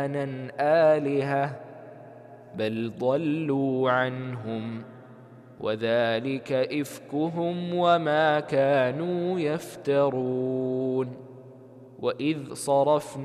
أوثانا آلهة بل ضلوا عنهم وذلك إفكهم وما كانوا يفترون. وإذ صرفنا